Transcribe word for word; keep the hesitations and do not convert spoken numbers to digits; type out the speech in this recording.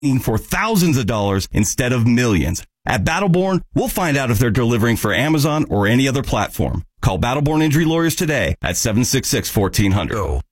for thousands of dollars instead of millions. At Battleborn, we'll find out if they're delivering for Amazon or any other platform. Call Battleborn Injury Lawyers today at seven six six, one four zero zero.